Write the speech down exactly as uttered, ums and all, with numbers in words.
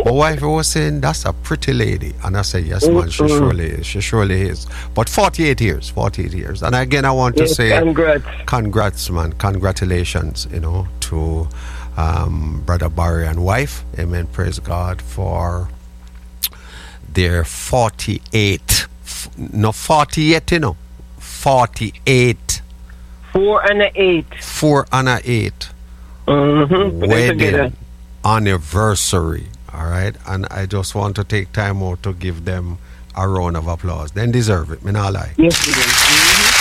My wife was saying, that's a pretty lady. And I said, yes, man, she Mm-hmm. surely is. She surely is. But forty-eight years, forty-eight years. And again, I want to Yes, say, congrats. congrats, man. Congratulations, you know, to um, Brother Barry and wife. Amen. Praise God for their forty-eight. F- no, forty-eight, you know. forty-eight. Four and a eight. Four and a eight. Mm-hmm. Wedding anniversary. All right. And I just want to take time out to give them a round of applause. They deserve it. Me not lie. Yes, it is. Mm-hmm.